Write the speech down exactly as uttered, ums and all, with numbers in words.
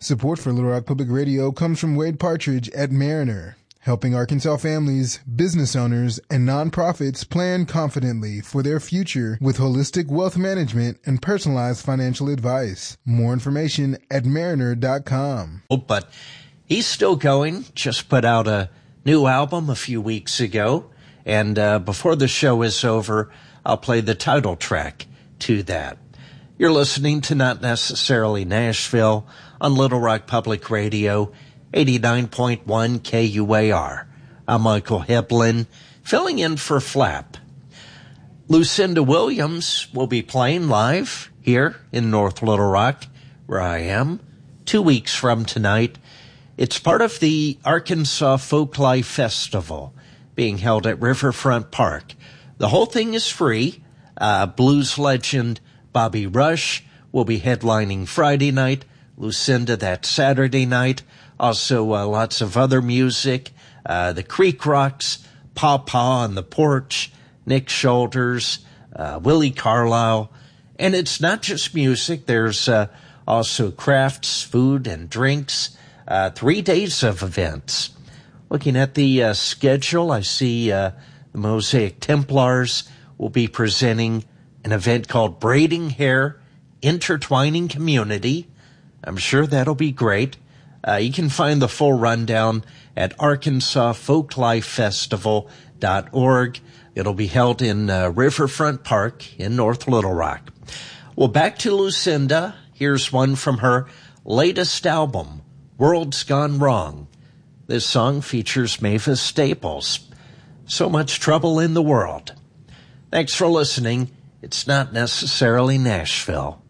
Support for Little Rock Public Radio comes from Wade Partridge at Mariner, helping Arkansas families, business owners, and nonprofits plan confidently for their future with holistic wealth management and personalized financial advice. More information at mariner dot com. Oh, but he's still going. Just put out a new album a few weeks ago. And uh, before the show is over, I'll play the title track to that. You're listening to Not Necessarily Nashville on Little Rock Public Radio, eighty-nine point one K U A R. I'm Michael Heblin, filling in for Flap. Lucinda Williams will be playing live here in North Little Rock, where I am, two weeks from tonight. It's part of the Arkansas Folklife Festival being held at Riverfront Park. The whole thing is free. Uh, blues legend Bobby Rush will be headlining Friday night, Lucinda that Saturday night. Also, uh, lots of other music. Uh, the Creek Rocks, Paw Paw on the Porch, Nick Shoulders, uh, Willie Carlisle. And it's not just music. There's uh, also crafts, food, and drinks. Uh, three days of events. Looking at the uh, schedule, I see uh, the Mosaic Templars will be presenting an event called Braiding Hair, Intertwining Community. I'm sure that'll be great. Uh, you can find the full rundown at arkansas folklife festival dot org. It'll be held in uh, Riverfront Park in North Little Rock. Well, back to Lucinda. Here's one from her latest album, World's Gone Wrong. This song features Mavis Staples. So much trouble in the world. Thanks for listening. It's Not Necessarily Nashville.